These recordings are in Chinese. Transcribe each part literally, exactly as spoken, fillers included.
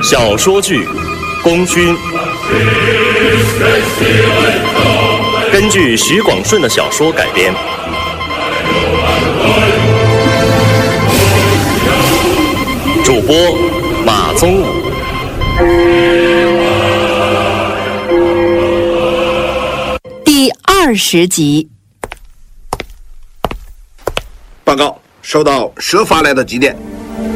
小说剧《功勋》，根据许广顺的小说改编。主播马宗武。 第二十集。 报告，收到蛇发来的急电。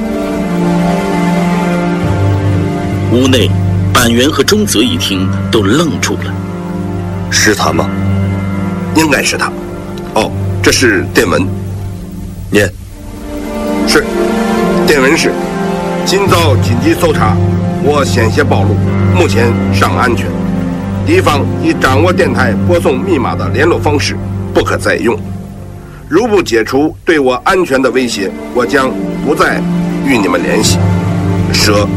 屋内，板垣和中泽一听都愣住了。 是他吗？ 应该是他。哦，这是电文。 念。 是。电文是：今遭紧急搜查，我险些暴露，目前尚安全。敌方已掌握电台播送密码的联络方式，不可再用。如不解除对我安全的威胁，我将不再与你们联系。蛇。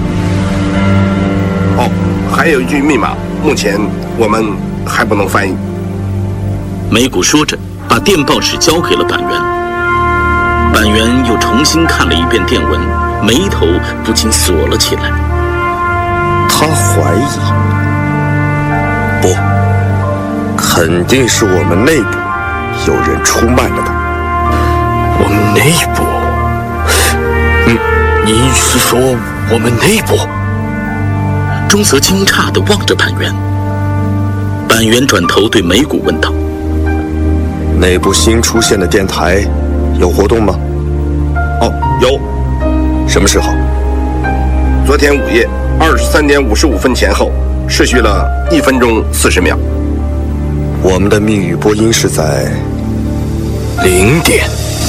哦，还有一句密码，目前我们还不能翻译。 美谷说着，把电报纸交给了板垣。板垣又重新看了一遍电文，眉头不禁锁了起来。 他怀疑，不，肯定是我们内部有人出卖了他。 我们内部？嗯，你是说我们内部？ 中泽惊诧地望着板垣。板垣转头对美谷问道： 内部新出现的电台有活动吗？ 哦，有。 什么时候？ 昨天午夜二十三点五十五分前后，持续了一分钟四十秒。 我们的密语播音是在零点。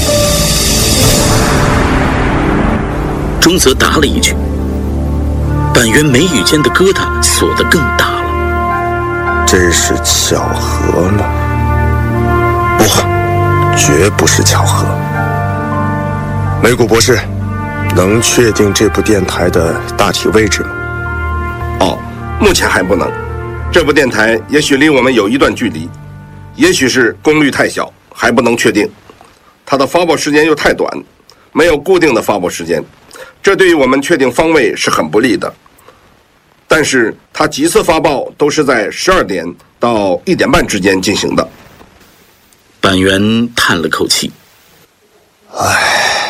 中泽答了一句。板垣眉宇间的疙瘩锁得更大了。 这是巧合吗？不，绝不是巧合。美谷博士，能确定这部电台的大体位置吗？ 哦，目前还不能。这部电台也许离我们有一段距离，也许是功率太小，还不能确定。它的发布时间又太短，没有固定的发布时间，这对于我们确定方位是很不利的。但是它几次发报都是在十二点到一点半之间进行的。 板垣叹了口气， 唉，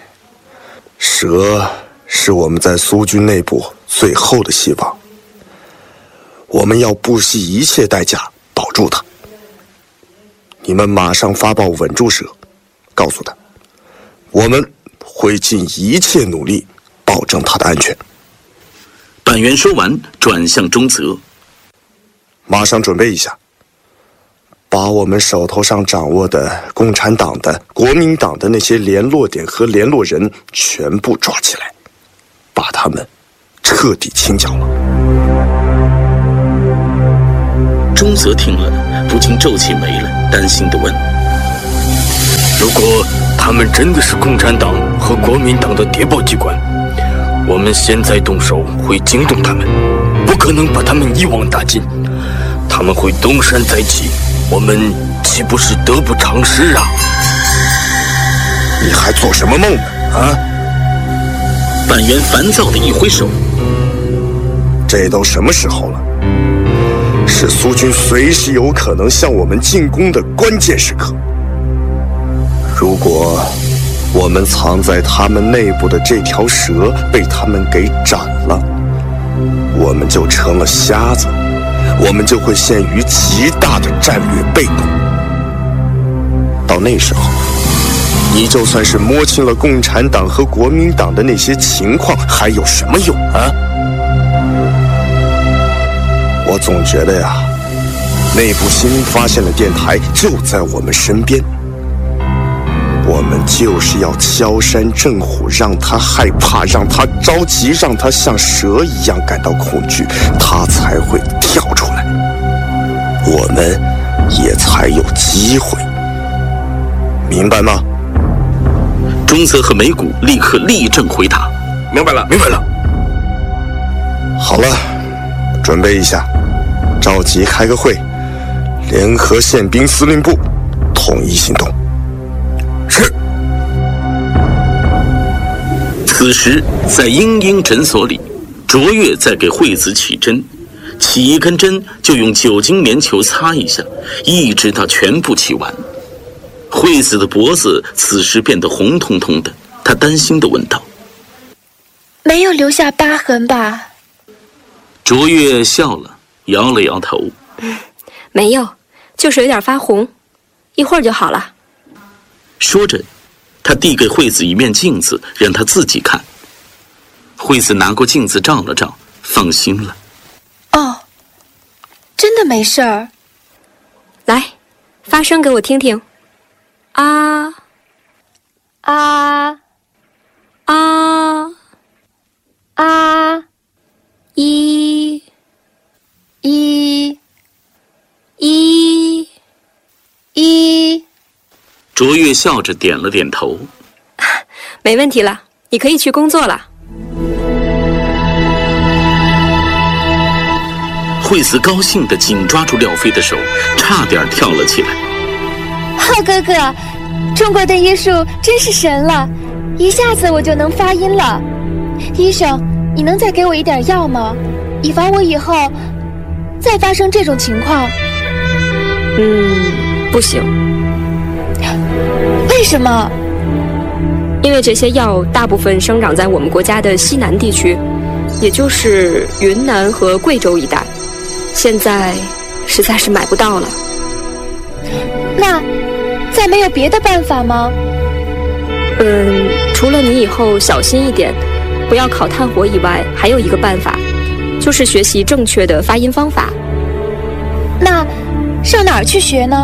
蛇是我们在苏军内部最后的希望，我们要不惜一切代价保住它。你们马上发报稳住蛇，告诉他，我们会尽一切努力保证他的安全。 板垣说完，转向中泽： 马上准备一下，把我们手头上掌握的共产党的、国民党的那些联络点和联络人全部抓起来，把他们彻底清剿了。 中泽听了，不禁皱起眉来，担心地问： 如果他们真的是共产党和国民党的谍报机关，我们现在动手会惊动他们，不可能把他们一网打尽，他们会东山再起，我们岂不是得不偿失啊？ 你还做什么梦呢？啊！ 板垣烦躁地一挥手： 这都什么时候了？是苏军随时有可能向我们进攻的关键时刻。如果我们藏在他们内部的这条蛇被他们给斩了，我们就成了瞎子，我们就会陷于极大的战略被动。到那时候，你就算是摸清了共产党和国民党的那些情况，还有什么用啊？我总觉得呀，内部新发现的电台就在我们身边。我们就是要敲山震虎，让他害怕，让他着急，让他像蛇一样感到恐惧，他才会跳出来，我们也才有机会，明白吗？ 中泽和美谷立刻立正回答： 明白了， 明白了。 好了，准备一下，召集开个会，联合宪兵司令部，统一行动。 是。 此时，在英英诊所里， 卓越在给惠子起针，起一根针就用酒精棉球擦一下，一直到全部起完。惠子的脖子此时变得红彤彤的，她担心地问道：“ 没有留下疤痕吧？” 卓越笑了，摇了摇头：“ 嗯，没有，就是有点发红，一会儿就好了。” 说着，他递给惠子一面镜子，让她自己看。惠子拿过镜子照了照，放心了。 哦，真的没事儿。 来，发声给我听听。啊啊啊啊！ 一一一一。 卓越笑着点了点头。 没问题了，你可以去工作了。 惠子高兴地紧抓住廖飞的手，差点跳了起来。 浩哥哥，中国的医术真是神了，一下子我就能发音了。医生，你能再给我一点药吗？以防我以后再发生这种情况。 嗯，不行。 为什么？ 因为这些药大部分生长在我们国家的西南地区，也就是云南和贵州一带，现在实在是买不到了。 那再没有别的办法吗？ 嗯，除了你以后小心一点，不要烤炭火以外，还有一个办法，就是学习正确的发音方法。 那上哪儿去学呢？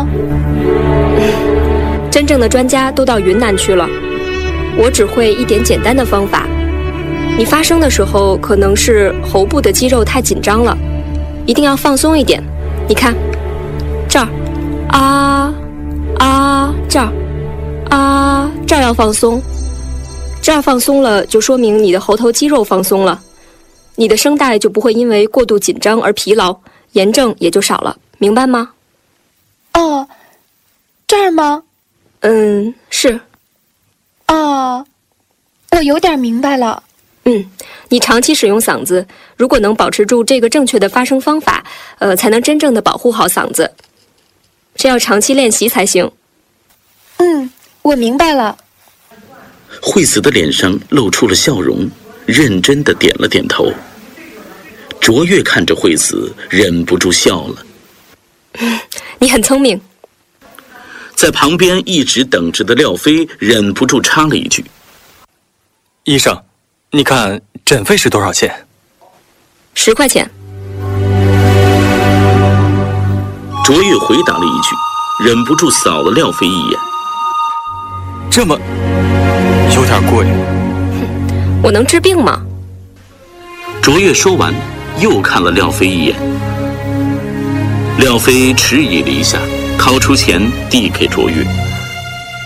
真正的专家都到云南去了，我只会一点简单的方法。你发声的时候，可能是喉部的肌肉太紧张了，一定要放松一点。你看，这儿，啊啊，这儿，啊，这儿要放松，这儿放松了，就说明你的喉头肌肉放松了，你的声带就不会因为过度紧张而疲劳，炎症也就少了，明白吗？ 哦，这儿吗？ 嗯，是。 哦，我有点明白了。 嗯，你长期使用嗓子，如果能保持住这个正确的发声方法，呃，才能真正的保护好嗓子。这要长期练习才行。 嗯，我明白了。 惠子的脸上露出了笑容，认真地点了点头。卓越看着惠子，忍不住笑了。 嗯，你很聪明。 在旁边一直等着的廖飞忍不住插了一句：“ 医生，你看诊费是多少钱？” 十块钱。 卓越回答了一句，忍不住扫了廖飞一眼。 这么有点贵。 哼，我能治病吗？ 卓越说完，又看了廖飞一眼。廖飞迟疑了一下，掏出钱递给卓越。